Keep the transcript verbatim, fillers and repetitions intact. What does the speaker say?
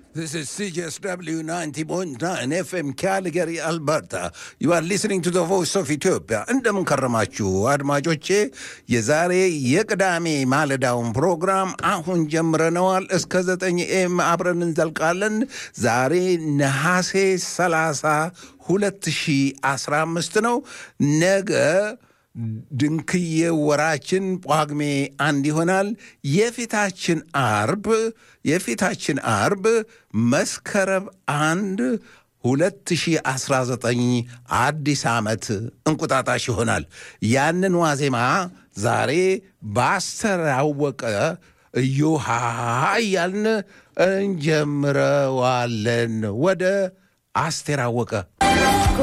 This is C J S W ninety point nine F M Calgary, Alberta. You are listening to the voice of Ethiopia. እንደምን ከረማችሁ አድማጮቼ የዛሬ የቅዳሜ ማለዳውን ፕሮግራም አሁን ጀምረናል እስከ ዘጠኝ ኤም አብረን እንዘልቃለን ዛሬ ነሐሴ ሰላሳ ሁለት ሺህ አስራ አምስት ነው ነገ ድንክዬ ወራችን ጳጉሜ አንድ ይሆናል የፊታችን አርብ የፊታችን አርብ መስከረም አንድ ሁለት ሺህ አስራ ዘጠኝ አዲስ ዓመት እንቁጣጣሽ ይሆናል ያንን ዋዜማ ዛሬ ባስተራወቀ እዮሃ ያልን እንጀምረዋለን ወደ አስተራወቀ